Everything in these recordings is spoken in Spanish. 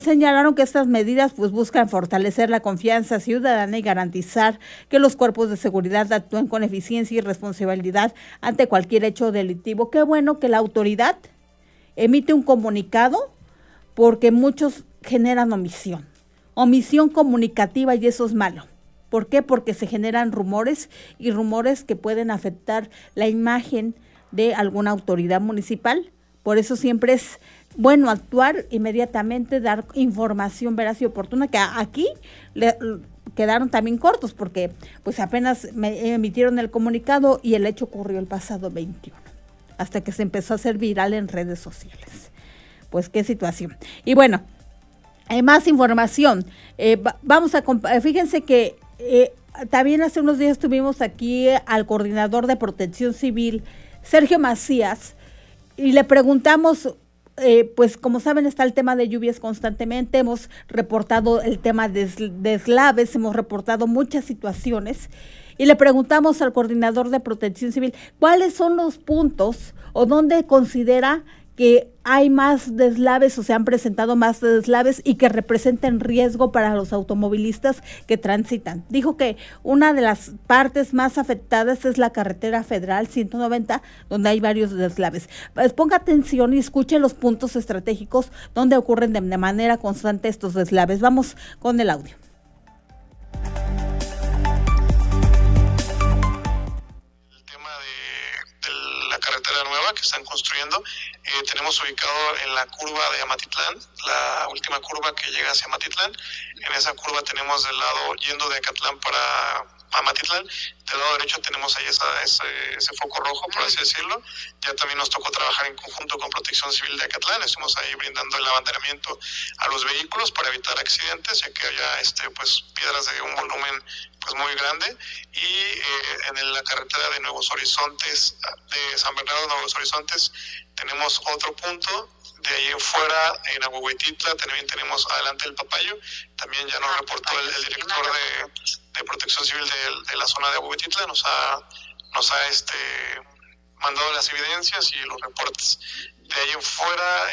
Señalaron que estas medidas pues buscan fortalecer la confianza ciudadana y garantizar que los cuerpos de seguridad actúen con eficiencia y responsabilidad ante cualquier hecho delictivo. Qué bueno que la autoridad emite un comunicado, porque muchos generan omisión comunicativa, y eso es malo. ¿Por qué? Porque se generan rumores que pueden afectar la imagen de alguna autoridad municipal. Por eso siempre es bueno actuar inmediatamente, dar información veraz y oportuna, que aquí quedaron también cortos, porque pues apenas emitieron el comunicado y el hecho ocurrió el pasado 21, hasta que se empezó a hacer viral en redes sociales. Pues qué situación. Y bueno, hay más información. Fíjense que también hace unos días tuvimos aquí al coordinador de Protección Civil, Sergio Macías, y le preguntamos, pues como saben está el tema de lluvias constantemente, hemos reportado el tema de deslaves, hemos reportado muchas situaciones, y le preguntamos al coordinador de Protección Civil cuáles son los puntos o dónde considera que hay más deslaves o se han presentado más deslaves y que representen riesgo para los automovilistas que transitan. Dijo que una de las partes más afectadas es la carretera federal 190, donde hay varios deslaves. Pues ponga atención y escuche los puntos estratégicos donde ocurren de manera constante estos deslaves. Vamos con el audio. Carretera nueva que están construyendo, tenemos ubicado en la curva de Amatitlán, la última curva que llega hacia Amatitlán. En esa curva tenemos del lado yendo de Acatlán para Amatitlán, del lado derecho tenemos ahí ese foco rojo, por así decirlo. Ya también nos tocó trabajar en conjunto con Protección Civil de Acatlán, estuvimos ahí brindando el abanderamiento a los vehículos para evitar accidentes, ya que había pues piedras de un volumen pues muy grande. Y en la carretera de Nuevos Horizontes, de San Bernardo, Nuevos Horizontes, tenemos otro punto. De ahí en fuera, en Ahuehuetitla, también tenemos adelante el Papayo. También ya nos reportó el director de Protección Civil de la zona de Ahuehuetitla, nos ha mandado las evidencias y los reportes. De ahí en fuera,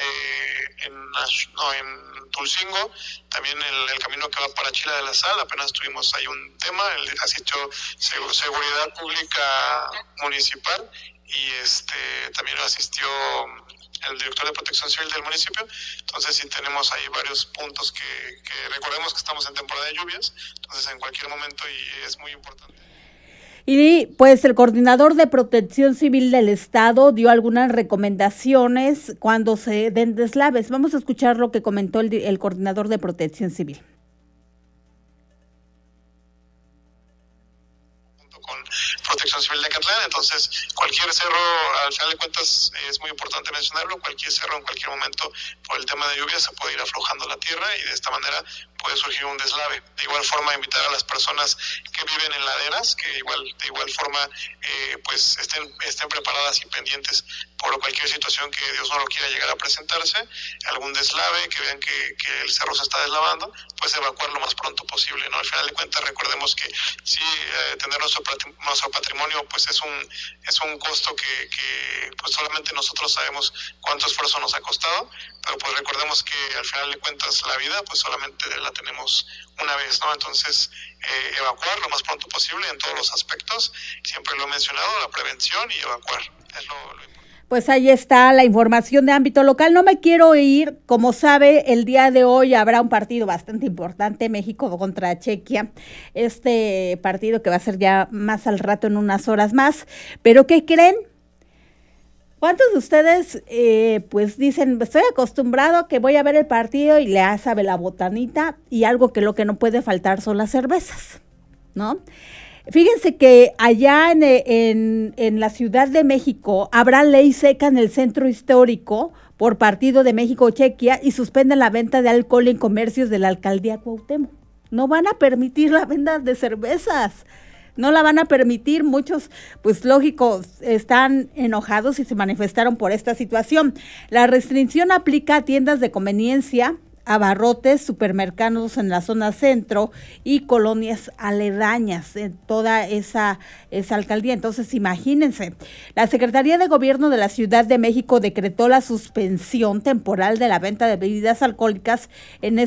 en Tulcingo, también el camino que va para Chila de la Sal, apenas tuvimos ahí un tema, asistió Seguridad Pública Municipal y también asistió el director de Protección Civil del municipio. Entonces sí tenemos ahí varios puntos que recordemos que estamos en temporada de lluvias, entonces en cualquier momento, y es muy importante. Y pues el coordinador de Protección Civil del Estado dio algunas recomendaciones cuando se den deslaves. Vamos a escuchar lo que comentó el coordinador de Protección Civil. Con Protección Civil de Acatlán, entonces cualquier cerro, al final de cuentas es muy importante mencionarlo, cualquier cerro en cualquier momento por el tema de lluvia se puede ir aflojando la tierra y de esta manera puede surgir un deslave. De igual forma invitar a las personas que viven en laderas que de igual forma pues estén preparadas y pendientes por cualquier situación que Dios no lo quiera llegar a presentarse, algún deslave, que vean que el cerro se está deslavando, pues evacuar lo más pronto posible, ¿no? Al final de cuentas recordemos que sí, tener nuestro patrimonio pues es un costo que pues solamente nosotros sabemos cuánto esfuerzo nos ha costado, pero pues recordemos que al final de cuentas la vida pues solamente la tenemos una vez, ¿no? Entonces evacuar lo más pronto posible en todos los aspectos, siempre lo he mencionado, la prevención y evacuar es lo importante. Pues ahí está la información de ámbito local. No me quiero ir, como sabe, el día de hoy habrá un partido bastante importante, México contra Chequia, este partido que va a ser ya más al rato, en unas horas más, pero ¿qué creen? ¿Cuántos de ustedes pues dicen, estoy acostumbrado a que voy a ver el partido y le sabe la botanita, y algo que lo que no puede faltar son las cervezas, ¿no? Fíjense que allá en la Ciudad de México habrá ley seca en el centro histórico por partido de México-Chequia y suspenden la venta de alcohol en comercios de la alcaldía Cuauhtémoc. No van a permitir la venta de cervezas, no la van a permitir. Muchos, pues lógico, están enojados y se manifestaron por esta situación. La restricción aplica a tiendas de conveniencia, abarrotes, supermercados en la zona centro y colonias aledañas en toda esa alcaldía. Entonces, imagínense, la Secretaría de Gobierno de la Ciudad de México decretó la suspensión temporal de la venta de bebidas alcohólicas en